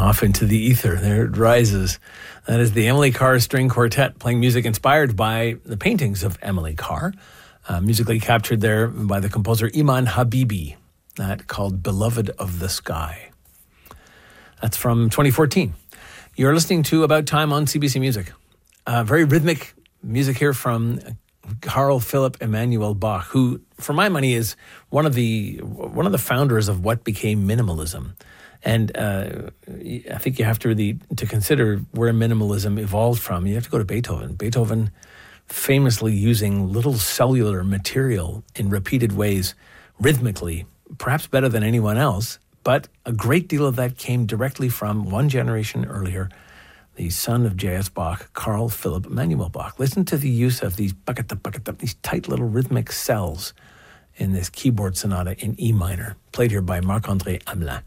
off into the ether. There it rises. That is the Emily Carr String Quartet, playing music inspired by the paintings of Emily Carr, musically captured there by the composer Iman Habibi, that called Beloved of the Sky. That's from 2014. You're listening to About Time on CBC Music. Very rhythmic music here from Carl Philipp Emanuel Bach, who, for my money, is one of the founders of what became minimalism. And I think you have to really to consider where minimalism evolved from. You have to go to Beethoven. Beethoven famously using little cellular material in repeated ways, rhythmically, perhaps better than anyone else. But a great deal of that came directly from one generation earlier, the son of J.S. Bach, Carl Philipp Emanuel Bach. Listen to the use of these these tight little rhythmic cells in this keyboard sonata in E minor, played here by Marc-André Hamelin.